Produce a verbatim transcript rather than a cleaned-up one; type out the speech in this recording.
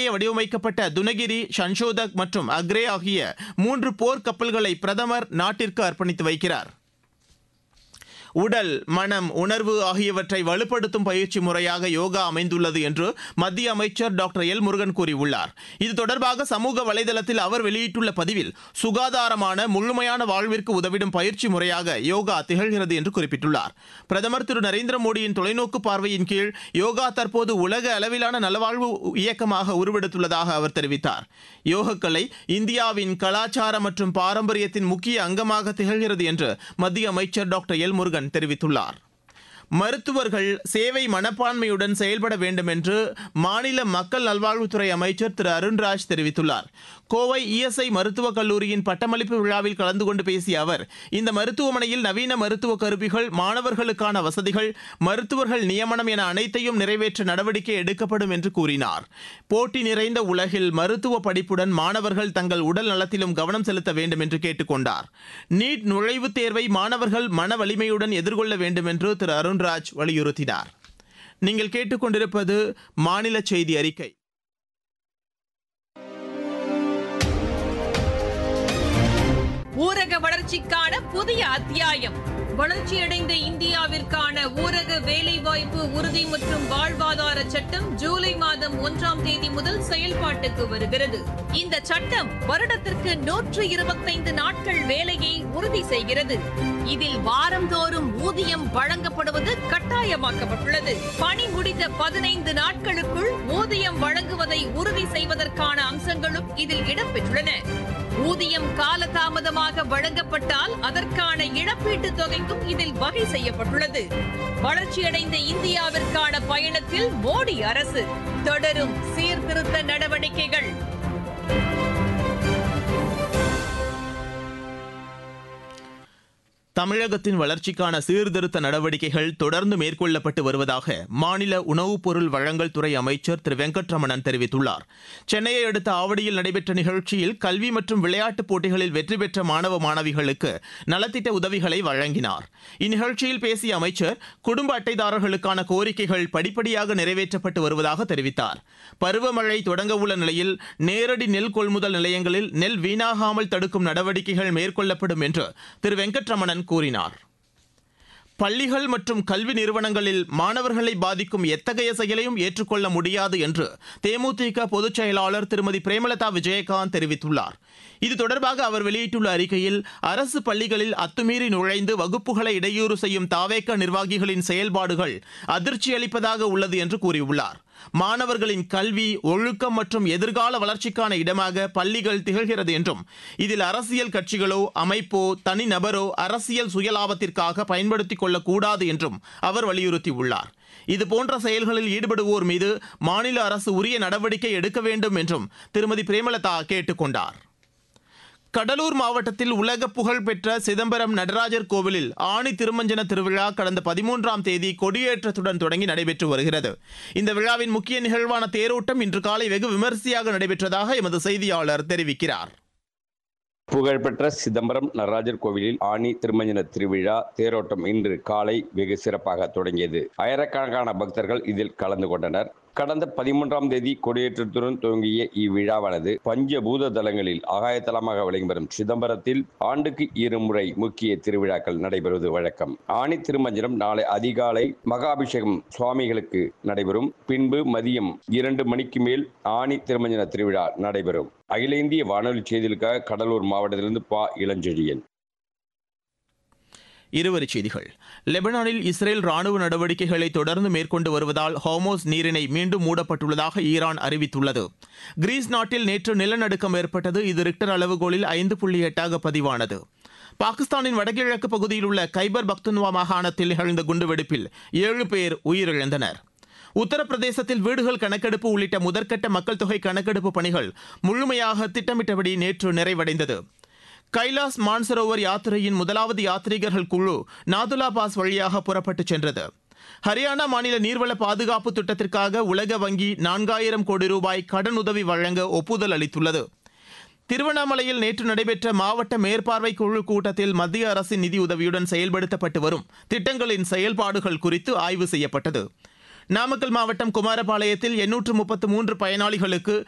வடிவமைக்கப்பட்ட துனகிரி, சன்ஷோதக் மற்றும் அக்ரே ஆகிய மூன்று போர் கப்பல்களை பிரதமர் நாட்டிற்கு அர்ப்பணித்து வைக்கிறார். உடல், மனம், உணர்வு ஆகியவற்றை வலுப்படுத்தும் பயிற்சி முறையாக யோகா அமைந்துள்ளது என்று மத்திய அமைச்சர் டாக்டர் எல் முருகன் கூறியுள்ளார். இது தொடர்பாக சமூக வலைதளத்தில் அவர் வெளியிட்டுள்ள பதிவில், சுகாதாரமான முழுமையான வாழ்விற்கு உதவிடும் பயிற்சி முறையாக யோகா திகழ்கிறது என்று குறிப்பிட்டுள்ளார். பிரதமர் திரு நரேந்திர மோடியின் தொலைநோக்கு பார்வையின் கீழ் யோகா தற்போது உலக அளவிலான நலவாழ்வு இயக்கமாக உருவெடுத்துள்ளதாக அவர் தெரிவித்தார். யோகக்கலை இந்தியாவின் கலாச்சார மற்றும் பாரம்பரியத்தின் முக்கிய அங்கமாக திகழ்கிறது என்று மத்திய அமைச்சர் டாக்டர் எல் முருகன் தெரிவித்துள்ளார். மருத்துவர்கள் சேவை மனப்பான்மையுடன் செயல்பட வேண்டும் என்று மாநில மக்கள் நல்வாழ்வுத்துறை அமைச்சர் திரு அருண்ராஜ் தெரிவித்துள்ளார். கோவை இஎஸ்ஐ மருத்துவக் கல்லூரியின் பட்டமளிப்பு விழாவில் கலந்து கொண்டு பேசிய அவர், இந்த மருத்துவமனையில் நவீன மருத்துவ கருவிகள், மாணவர்களுக்கான வசதிகள், மருத்துவர்கள் நியமனம் என அனைத்தையும் நிறைவேற்ற நடவடிக்கை எடுக்கப்படும் என்று கூறினார். போட்டி நிறைந்த உலகில் மருத்துவ படிப்புடன் மாணவர்கள் தங்கள் உடல் நலத்திலும் கவனம் செலுத்த வேண்டும் என்று கேட்டுக் கொண்டார். நீட் நுழைவுத் தேர்வை மாணவர்கள் மன வலிமையுடன் எதிர்கொள்ள வேண்டும் என்று திரு அருண்ராஜ் வலியுறுத்தினார். நீங்கள் கேட்டுக்கொண்டிருப்பது மாநில செய்தி அறிக்கை. ஊரக வளர்ச்சிக்கான புதிய அத்தியாயம். வளர்ச்சியடைந்த இந்தியாவிற்கான ஊரக வேலைவாய்ப்பு உறுதி மற்றும் வாழ்வாதார சட்டம் ஜூலை மாதம் ஒன்றாம் தேதி முதல் செயல்பாட்டுக்கு வருகிறது. இந்த சட்டம் வருடத்திற்கு நூற்று இருபத்தைந்து நாட்கள் வேலையை உறுதி செய்கிறது. இதில் வாரந்தோறும் ஊதியம் வழங்கப்படுவது கட்டாயமாக்கப்பட்டுள்ளது. பணி முடிந்த பதினைந்து நாட்களுக்குள் ஊதியம் வழங்குவதை உறுதி செய்வதற்கான அம்சங்களும் இதில் இடம்பெற்றுள்ளன. ஊதியம் காலதாமதமாக வழங்கப்பட்டால் அதற்கான இழப்பீட்டுத் தொகைக்கும் இதில் வகை செய்யப்பட்டுள்ளது. வளர்ச்சியடைந்த இந்தியாவிற்கான பயணத்தில் மோடி அரசு தொடரும் சீர்திருத்த நடவடிக்கைகள். தமிழகத்தின் வளர்ச்சிக்கான சீர்திருத்த நடவடிக்கைகள் தொடர்ந்து மேற்கொள்ளப்பட்டு வருவதாக மாநில உணவுப் பொருள் வழங்கல் துறை அமைச்சர் திரு வெங்கட்ரமணன் தெரிவித்துள்ளார். சென்னையை அடுத்த ஆவடியில் நடைபெற்ற நிகழ்ச்சியில் கல்வி மற்றும் விளையாட்டுப் போட்டிகளில் வெற்றி பெற்ற மாணவ மாணவிகளுக்கு நலத்திட்ட உதவிகளை வழங்கினார். இந்நிகழ்ச்சியில் பேசிய அமைச்சர், குடும்ப அட்டைதாரர்களுக்கான கோரிக்கைகள் படிப்படியாக நிறைவேற்றப்பட்டு வருவதாக தெரிவித்தார். பருவமழை தொடங்க உள்ள நிலையில் நேரடி நெல் கொள்முதல் நிலையங்களில் நெல் வீணாகாமல் தடுக்கும் நடவடிக்கைகள் மேற்கொள்ளப்படும் என்று திரு வெங்கட்ரமணன் கூறினார். பள்ளிகள் மற்றும் கல்வி நிறுவனங்களில் மாணவர்களை பாதிக்கும் எத்தகைய செயலையும் ஏற்றுக்கொள்ள முடியாது என்று தேமுதிக பொதுச் செயலாளர் திருமதி பிரேமலதா விஜயகாந்த் தெரிவித்துள்ளார். இது தொடர்பாக அவர் வெளியிட்டுள்ள அறிக்கையில், அரசு பள்ளிகளில் அத்துமீறி நுழைந்து வகுப்புகளை இடையூறு செய்யும் தாவேக நிர்வாகிகளின் செயல்பாடுகள் அதிர்ச்சி அளிப்பதாக உள்ளது என்று கூறியுள்ளார். மாணவர்களின் கல்வி, ஒழுக்கம் மற்றும் எதிர்கால வளர்ச்சிக்கான இடமாக பள்ளிகள் திகழ்கிறது என்றும், இதில் அரசியல் கட்சிகளோ அமைப்போ தனிநபரோ அரசியல் சுயலாபத்திற்காக பயன்படுத்திக் கொள்ளக்கூடாது என்றும் அவர் வலியுறுத்தியுள்ளார். இதுபோன்ற செயல்களில் ஈடுபடுவோர் மீது மாநில அரசு உரிய நடவடிக்கை எடுக்க வேண்டும் என்றும் திருமதி பிரேமலதா கேட்டுக் கொண்டார். கடலூர் மாவட்டத்தில் உலக புகழ் பெற்ற சிதம்பரம் நடராஜர் கோவிலில் ஆணி திருமஞ்சன திருவிழா கடந்த பதிமூன்றாம் தேதி கொடியேற்றத்துடன் தொடங்கி நடைபெற்று வருகிறது. இந்த விழாவின் முக்கிய நிகழ்வான தேரோட்டம் இன்று காலை வெகு விமரிசையாக நடைபெற்றதாக எமது செய்தியாளர் தெரிவிக்கிறார். புகழ்பெற்ற சிதம்பரம் நடராஜர் கோவிலில் ஆணி திருமஞ்சன திருவிழா தேரோட்டம் இன்று காலை வெகு சிறப்பாக தொடங்கியது. ஆயிரக்கணக்கான பக்தர்கள் இதில் கலந்து கொண்டனர். கடந்த பதிமூன்றாம் தேதி கொடியேற்றத்துடன் துவங்கிய இவ்விழாவானது பஞ்சபூத தலங்களில் ஆகாயத்தலமாக விளங்கி வரும் சிதம்பரத்தில் ஆண்டுக்கு இருமுறை முக்கிய திருவிழாக்கள் நடைபெறுவது வழக்கம். ஆணி திருமஞ்சனம் நாளை அதிகாலை மகாபிஷேகம் சுவாமிகளுக்கு நடைபெறும். பின்பு மதியம் இரண்டு மணிக்கு மேல் ஆணி திருமஞ்சன திருவிழா நடைபெறும். அகில இந்திய வானொலி செய்திகளுக்காக கடலூர் மாவட்டத்திலிருந்து பா இளஞ்செழியன். இருவரிச் செய்திகள். லெபனானில் இஸ்ரேல் ராணுவ நடவடிக்கைகளை தொடர்ந்து மேற்கொண்டு வருவதால் ஹோமோஸ் நீரிணை மீண்டும் மூடப்பட்டுள்ளதாக ஈரான் அறிவித்துள்ளது. கிரீஸ் நாட்டில் நேற்று நிலநடுக்கம் ஏற்பட்டது. இது ரிக்டர் அளவுகோலில் ஐந்து புள்ளி எட்டாக பதிவானது. பாகிஸ்தானின் வடகிழக்கு பகுதியில் உள்ள கைபர் பக்துன்வா மாகாணத்தில் நிகழ்ந்த குண்டுவெடிப்பில் ஏழு பேர் உயிரிழந்தனர். உத்தரப்பிரதேசத்தில் வீடுகள் கணக்கெடுப்பு உள்ளிட்ட முதற்கட்ட மக்கள் தொகை கணக்கெடுப்பு பணிகள் முழுமையாக திட்டமிட்டபடி நேற்று நிறைவடைந்தது. கைலாஸ் மான்சரோவர் யாத்திரையின் முதலாவது யாத்ரீகர்கள் குழு நாதுலா பாஸ் வழியாக புறப்பட்டுச் சென்றது. ஹரியானா மாநில நீர்வள பாதுகாப்பு திட்டத்திற்காக உலக வங்கி நான்காயிரம் கோடி ரூபாய் கடனுதவி வழங்க ஒப்புதல் அளித்துள்ளது. திருவண்ணாமலையில் நேற்று நடைபெற்ற மாவட்ட மேற்பார்வை குழு கூட்டத்தில் மத்திய அரசின் நிதியுதவியுடன் செயல்படுத்தப்பட்டு வரும் திட்டங்களின் செயல்பாடுகள் குறித்து ஆய்வு செய்யப்பட்டது. நாமக்கல் மாவட்டம் குமாரபாளையத்தில் எண்ணூற்று முப்பத்து மூன்று பயனாளிகளுக்கு